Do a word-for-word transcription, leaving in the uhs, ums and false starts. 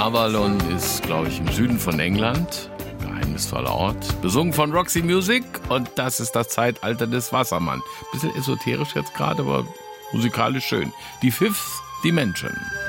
Avalon ist, glaube ich, im Süden von England. Geheimnisvoller Ort. Besungen von Roxy Music. Und das ist das Zeitalter des Wassermann. Bisschen esoterisch jetzt gerade, aber musikalisch schön. Die Fifth Dimension.